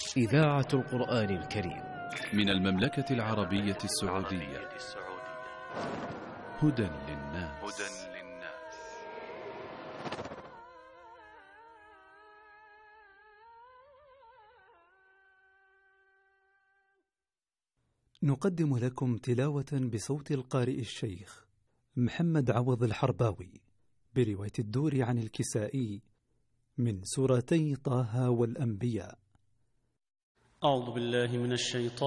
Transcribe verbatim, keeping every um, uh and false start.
إذاعة القرآن الكريم من المملكة العربية السعودية. هدى للناس. نقدم لكم تلاوة بصوت القارئ الشيخ محمد عوض الحرباوي برواية الدور عن الكسائي من سورتي طه والأنبياء. أعوذ بالله من الشيطان